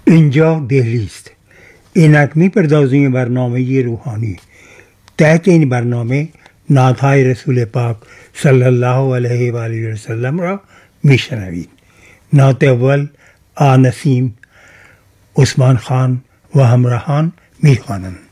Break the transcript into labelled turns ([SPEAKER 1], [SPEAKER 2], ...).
[SPEAKER 1] اینجا دهلی است. اینک می‌پردازیم برنامه روحانی. تحت این برنامه نعت‌های رسول پاک صلی الله علیه و آله و سلم را میشنوید. نعت اول آ نسیم عثمان خان و همراهان میخوانند.